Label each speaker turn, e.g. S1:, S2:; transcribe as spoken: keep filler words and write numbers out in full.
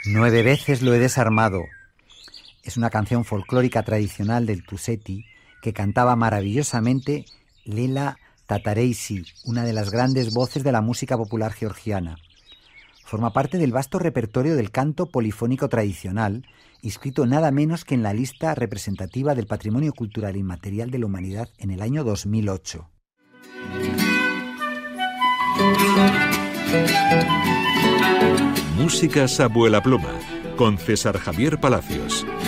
S1: Nueve veces lo he desarmado. Es una canción folclórica tradicional del Tusetti que cantaba maravillosamente Lela Tatareisi, una de las grandes voces de la música popular georgiana. Forma parte del vasto repertorio del canto polifónico tradicional, inscrito nada menos que en la lista representativa del Patrimonio Cultural Inmaterial de la Humanidad en el año dos mil ocho.
S2: Músicas Abuela Pluma, con César Javier Palacios.